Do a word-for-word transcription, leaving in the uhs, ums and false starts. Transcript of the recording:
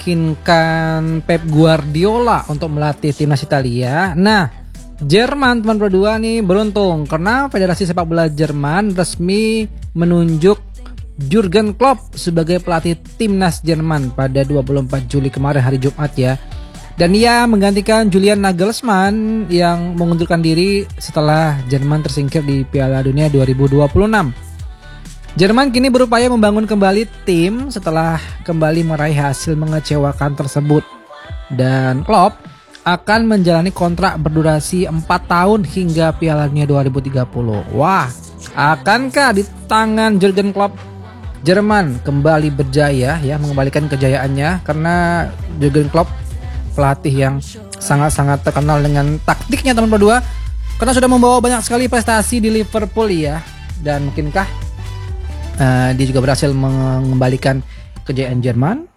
memungkinkan Pep Guardiola untuk melatih timnas Italia. Nah, Jerman teman berdua nih beruntung karena Federasi Sepak Bola Jerman resmi menunjuk Jurgen Klopp sebagai pelatih timnas Jerman pada dua puluh empat Juli kemarin, hari Jumat ya. Dan ia menggantikan Julian Nagelsmann yang mengundurkan diri setelah Jerman tersingkir di Piala Dunia dua ribu dua puluh enam. Jerman kini berupaya membangun kembali tim setelah kembali meraih hasil mengecewakan tersebut. Dan Klopp akan menjalani kontrak berdurasi empat tahun hingga Piala Dunia dua ribu tiga puluh. Wah, akankah di tangan Jurgen Klopp Jerman kembali berjaya ya, mengembalikan kejayaannya? Karena Jurgen Klopp pelatih yang sangat-sangat terkenal dengan taktiknya teman berdua, karena sudah membawa banyak sekali prestasi di Liverpool ya. Dan mungkinkah Uh, dia juga berhasil mengembalikan kejayaan Jerman?